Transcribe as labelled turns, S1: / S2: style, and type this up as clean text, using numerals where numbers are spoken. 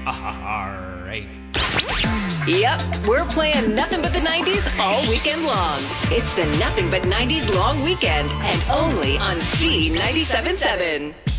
S1: Hey.
S2: Yep, we're playing nothing but the 90s all weekend long. It's the Nothing But 90s Long Weekend, and only on C97.7.